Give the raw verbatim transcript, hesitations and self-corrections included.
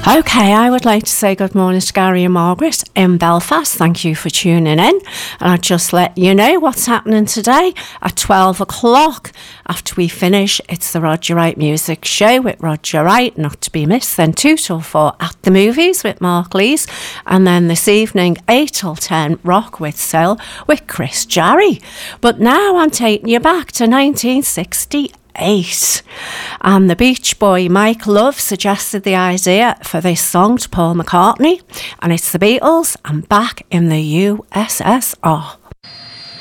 Okay, I would like to say good morning to Gary and Margaret in Belfast. Thank you for tuning in. And I'll just let you know what's happening today at twelve o'clock. After we finish, it's the Roger Wright Music Show with Roger Wright, not to be missed. Then two till four at the movies with Mark Lees. And then this evening, eight till ten, Rock with Soul with Chris Jarry. But now I'm taking you back to nineteen sixty-eight. Eight. And the Beach Boy Mike Love suggested the idea for this song to Paul McCartney, and it's the Beatles and Back in the U S S R.